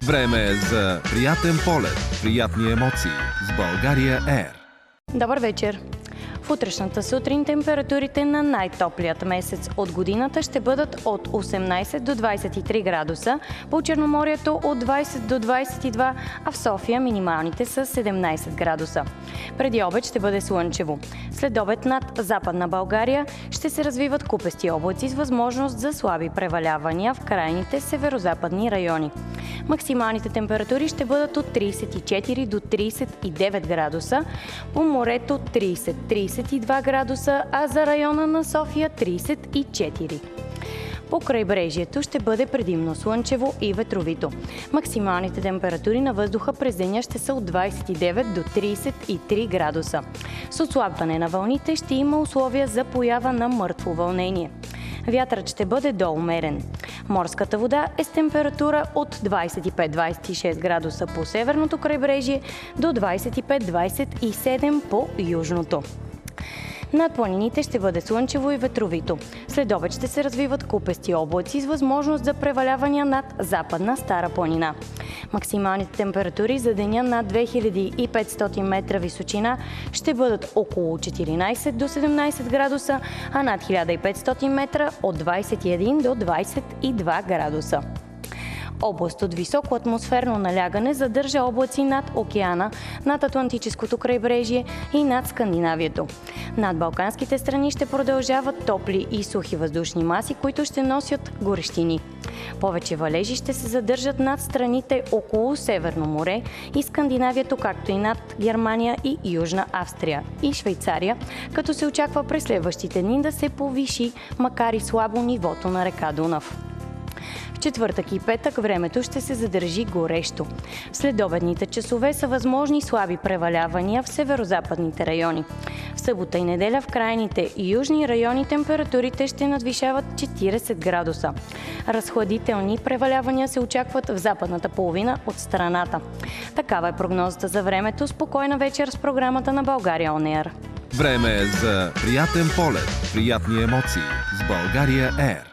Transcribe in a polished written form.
Време е за приятен полет, приятни емоции с България Air. Добър вечер! В утрешната сутрин температурите на най-топлият месец от годината ще бъдат от 18 до 23 градуса, по Черноморието от 20 до 22, а в София минималните са 17 градуса. Преди обед ще бъде слънчево. След обед над Западна България ще се развиват купести облаци с възможност за слаби превалявания в крайните северозападни райони. Максималните температури ще бъдат от 34 до 39 градуса, по морето 30-32 градуса, а за района на София 34. По крайбрежието ще бъде предимно слънчево и ветровито. Максималните температури на въздуха през деня ще са от 29 до 33 градуса. С отслабване на вълните ще има условия за поява на мъртво вълнение. Вятърът ще бъде до умерен. Морската вода е с температура от 25-26 градуса по северното крайбрежие до 25-27 по южното. Над планините ще бъде слънчево и ветровито. След обед ще се развиват купести облаци с възможност за превалявания над Западна Стара планина. Максималните температури за деня над 2500 метра височина ще бъдат около 14 до 17 градуса, а над 1500 метра от 21 до 22 градуса. Област от високо атмосферно налягане задържа облаци над океана, над Атлантическото крайбрежие и над Скандинавието. Над балканските страни ще продължават топли и сухи въздушни маси, които ще носят горещини. Повече валежи ще се задържат над страните около Северно море и Скандинавието, както и над Германия и Южна Австрия и Швейцария, като се очаква през следващите дни да се повиши, макар и слабо, нивото на река Дунав. В четвъртък и петък времето ще се задържи горещо. В следобедните часове са възможни слаби превалявания в северозападните райони. В събота и неделя в крайните и южни райони температурите ще надвишават 40 градуса. Разхладителни превалявания се очакват в западната половина от страната. Такава е прогнозата за времето. Спокойна вечер с програмата на България On Air. Време е за приятен полет, приятни емоции с България Air.